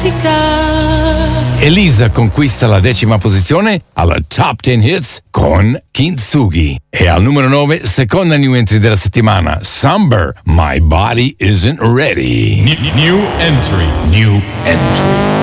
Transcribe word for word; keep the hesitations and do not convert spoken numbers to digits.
Elisa conquista la decima posizione alla Top dieci Hits con Kintsugi. E al numero nove, seconda new entry della settimana, Somber, My Body Isn't Ready. New, new entry. New entry.